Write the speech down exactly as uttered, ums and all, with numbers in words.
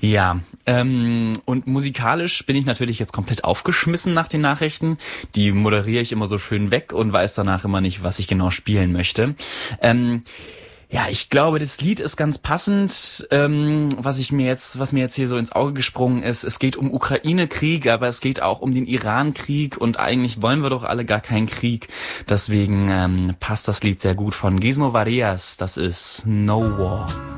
Ja, ähm, und musikalisch bin ich natürlich jetzt komplett aufgeschmissen nach den Nachrichten. Die moderiere ich immer so schön weg und weiß danach immer nicht, was ich genau spielen möchte. Ähm, ja, ich glaube, das Lied ist ganz passend. Ähm, was ich mir jetzt, was mir jetzt hier so ins Auge gesprungen ist, es geht um Ukraine-Krieg, aber es geht auch um den Iran-Krieg und eigentlich wollen wir doch alle gar keinen Krieg. Deswegen ähm, passt das Lied sehr gut von Gizmo Varias. Das ist No War.